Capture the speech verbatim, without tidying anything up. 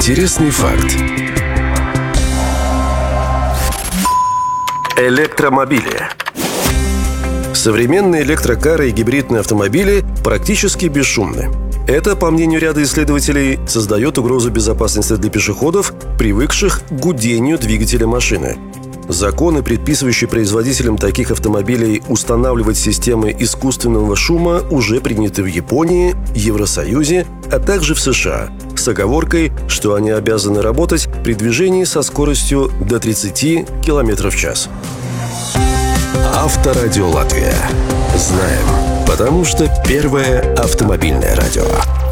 Интересный факт. Электромобили. Современные электрокары и гибридные автомобили практически бесшумны. Это, по мнению ряда исследователей, создает угрозу безопасности для пешеходов, привыкших к гудению двигателя машины. Законы, предписывающие производителям таких автомобилей устанавливать системы искусственного шума, уже приняты в Японии, Евросоюзе, а также в США, с оговоркой, что они обязаны работать при движении со скоростью до тридцати километров в час. Авторадио Латвия. Знаем, потому что первое автомобильное радио.